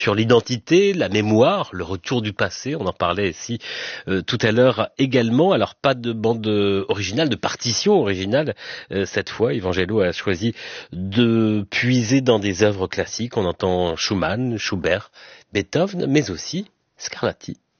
sur l'identité, la mémoire, le retour du passé. On en parlait ici tout à l'heure également. Alors pas de bande originale, de partition originale cette fois. Evangelo a choisi de puiser dans des œuvres classiques. On entend Schumann, Schubert, Beethoven, mais aussi Scarlatti.